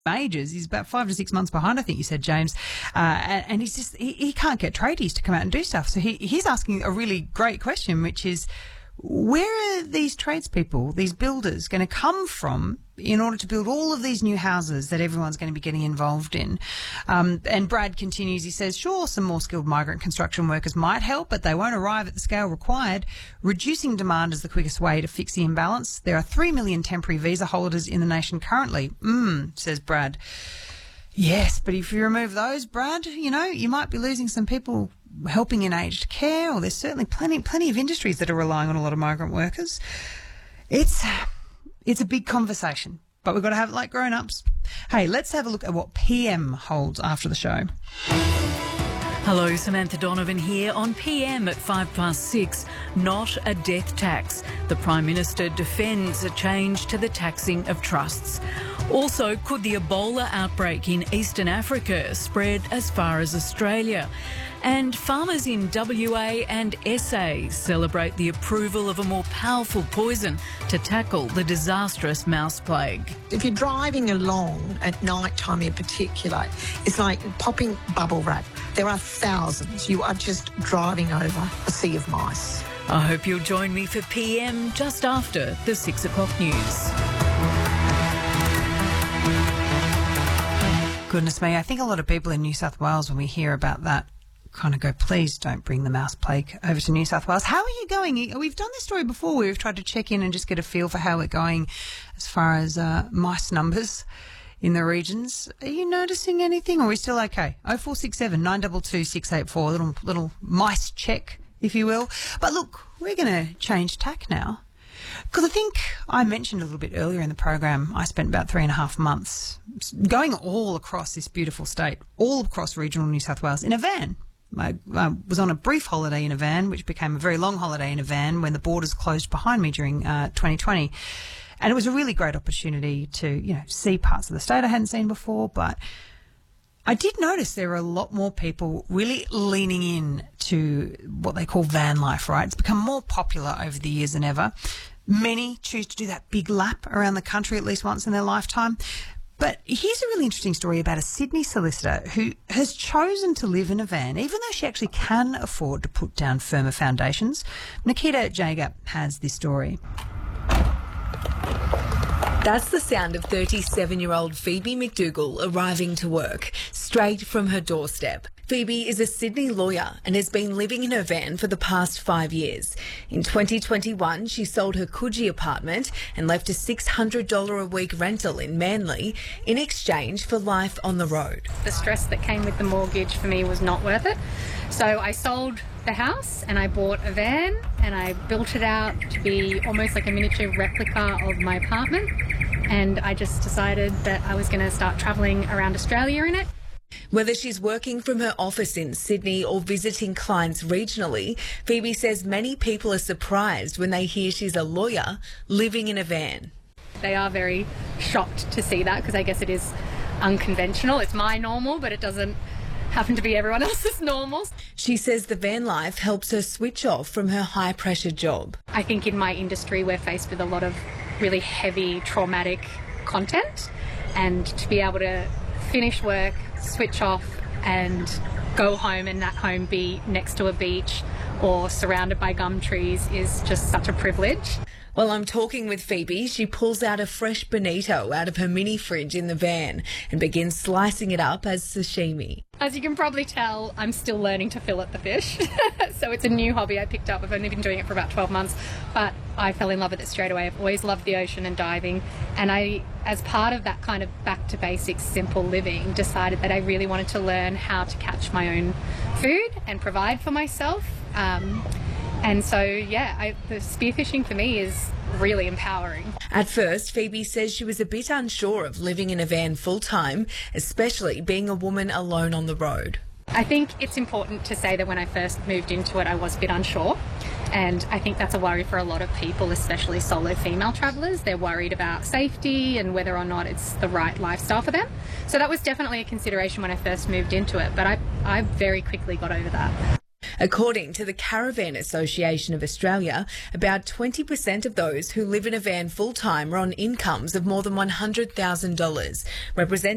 ages. He's about 5 to 6 months behind, I think you said, James. And he's just, he can't get tradies to come out and do stuff. So he's asking a really great question, which is, where are these tradespeople, these builders, going to come from in order to build all of these new houses that everyone's going to be getting involved in? And Brad continues, he says, sure, some more skilled migrant construction workers might help, but they won't arrive at the scale required. Reducing demand is the quickest way to fix the imbalance. There are 3 million temporary visa holders in the nation currently, says Brad. Yes, but if you remove those, Brad, you might be losing some people helping in aged care, or there's certainly plenty of industries that are relying on a lot of migrant workers. It's a big conversation, but we've got to have it like grown-ups. Hey, let's have a look at what PM holds after the show. Hello, Samantha Donovan here on PM at 6:05. Not a death tax. The Prime Minister defends a change to the taxing of trusts. Also, could the Ebola outbreak in Eastern Africa spread as far as Australia? And farmers in WA and SA celebrate the approval of a more powerful poison to tackle the disastrous mouse plague. If you're driving along at night time in particular, it's like popping bubble wrap. There are thousands. You are just driving over a sea of mice. I hope you'll join me for PM just after the 6 o'clock news. Goodness me, I think a lot of people in New South Wales, when we hear about that, kind of go, please don't bring the mouse plague over to New South Wales. How are you going? We've done this story before. We've tried to check in and just get a feel for how we're going as far as mice numbers in the regions. Are you noticing anything, or are we still okay? 0467 922 684, little mice check, if you will. But look, we're going to change tack now, because I think I mentioned a little bit earlier in the program, I spent about 3.5 months going all across this beautiful state, all across regional New South Wales in a van. I was on a brief holiday in a van, which became a very long holiday in a van when the borders closed behind me during 2020. And it was a really great opportunity to, see parts of the state I hadn't seen before. But I did notice there are a lot more people really leaning in to what they call van life, right? It's become more popular over the years than ever. Many choose to do that big lap around the country at least once in their lifetime. But here's a really interesting story about a Sydney solicitor who has chosen to live in a van, even though she actually can afford to put down firmer foundations. Nikita Jager has this story. That's the sound of 37-year-old Phoebe McDougall arriving to work, straight from her doorstep. Phoebe is a Sydney lawyer and has been living in her van for the past 5 years. In 2021, she sold her Coogee apartment and left a $600 a week rental in Manly in exchange for life on the road. The stress that came with the mortgage for me was not worth it. So I sold the house and I bought a van and I built it out to be almost like a miniature replica of my apartment. And I just decided that I was going to start travelling around Australia in it. Whether she's working from her office in Sydney or visiting clients regionally, Phoebe says many people are surprised when they hear she's a lawyer living in a van. They are very shocked to see that, because I guess it is unconventional. It's my normal, but it doesn't happen to be everyone else's normal. She says the van life helps her switch off from her high-pressure job. I think in my industry we're faced with a lot of really heavy, traumatic content, and to be able to finish work, switch off and go home, and that home be next to a beach or surrounded by gum trees is just such a privilege. While I'm talking with Phoebe, she pulls out a fresh bonito out of her mini fridge in the van and begins slicing it up as sashimi. As you can probably tell, I'm still learning to fillet the fish. So it's a new hobby I picked up. I've only been doing it for about 12 months, but I fell in love with it straight away. I've always loved the ocean and diving, and I, as part of that kind of back to basics, simple living, decided that I really wanted to learn how to catch my own food and provide for myself. And so, the spearfishing for me is really empowering. At first, Phoebe says she was a bit unsure of living in a van full-time, especially being a woman alone on the road. I think it's important to say that when I first moved into it, I was a bit unsure. And I think that's a worry for a lot of people, especially solo female travellers. They're worried about safety and whether or not it's the right lifestyle for them. So that was definitely a consideration when I first moved into it, but I very quickly got over that. According to the Caravan Association of Australia, about 20% of those who live in a van full-time are on incomes of more than $100,000, representing